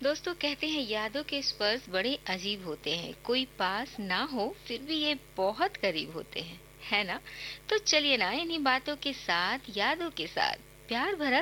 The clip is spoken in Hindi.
दोस्तों कहते हैं यादों के स्पर्श बड़े अजीब होते हैं, कोई पास ना हो फिर भी ये बहुत करीब होते हैं, है ना? तो चलिए ना इन्हीं बातों के साथ, यादों के साथ प्यार भरा